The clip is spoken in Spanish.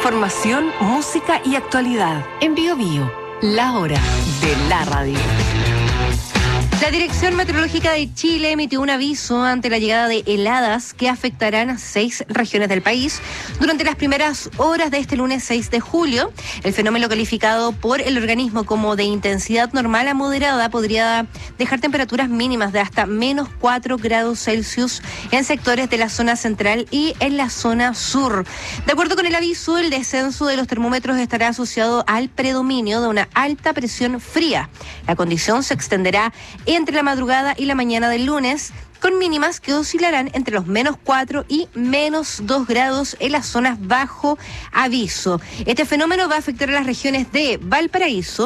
Información, música y actualidad. En Bio Bio, la hora de la radio. La Dirección Meteorológica de Chile emitió un aviso ante la llegada de heladas que afectarán a 6 regiones del país durante las primeras horas de este lunes 6 de julio. El fenómeno, calificado por el organismo como de intensidad normal a moderada, podría dejar temperaturas mínimas de hasta menos 4 grados Celsius en sectores de la zona central y en la zona sur. De acuerdo con el aviso, el descenso de los termómetros estará asociado al predominio de una alta presión fría. La condición se extenderá entre la madrugada y la mañana del lunes, con mínimas que oscilarán entre los menos 4 y menos 2 grados en las zonas bajo aviso. Este fenómeno va a afectar a las regiones de Valparaíso,